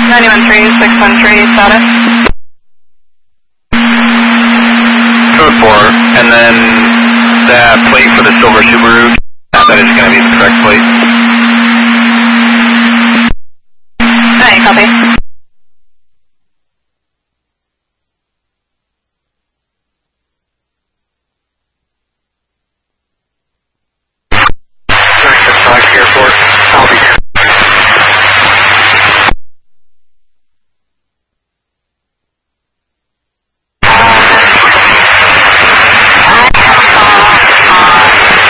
913-613 status. Code 4, and then that plate for the silver Subaru, that is going to be the correct plate. Alright, copy.